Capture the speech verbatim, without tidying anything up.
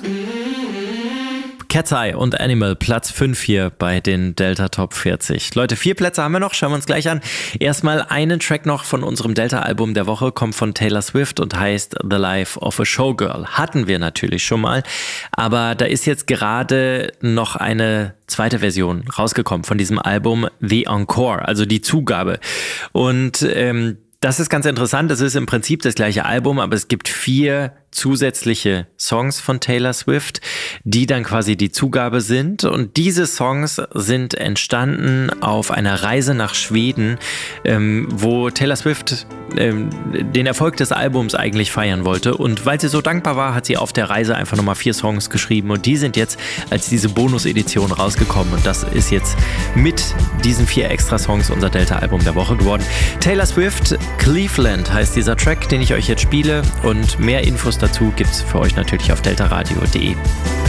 Cat's Eye und Animal, Platz fünf hier bei den Delta Top vierzig. Leute, vier Plätze haben wir noch, schauen wir uns gleich an. Erstmal einen Track noch von unserem Delta-Album der Woche, kommt von Taylor Swift und heißt The Life of a Showgirl. Hatten wir natürlich schon mal, aber da ist jetzt gerade noch eine zweite Version rausgekommen von diesem Album, The Encore, also die Zugabe. Und ähm, das ist ganz interessant, das ist im Prinzip das gleiche Album, aber es gibt vier zusätzliche Songs von Taylor Swift, die dann quasi die Zugabe sind. Und diese Songs sind entstanden auf einer Reise nach Schweden, ähm, wo Taylor Swift ähm, den Erfolg des Albums eigentlich feiern wollte. Und weil sie so dankbar war, hat sie auf der Reise einfach nochmal vier Songs geschrieben. Und die sind jetzt als diese Bonus-Edition rausgekommen. Und das ist jetzt mit diesen vier Extra-Songs unser Delta-Album der Woche geworden. Taylor Swift, Cleveland heißt dieser Track, den ich euch jetzt spiele. Und mehr Infos dazu gibt's für euch natürlich auf deltaradio punkt de.